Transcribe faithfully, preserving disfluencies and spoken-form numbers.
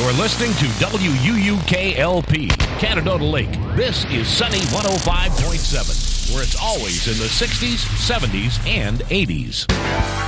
You're listening to W U U K L P, Canandaigua Lake. This is Sunny one oh five point seven, where it's always in the sixties, seventies, and eighties.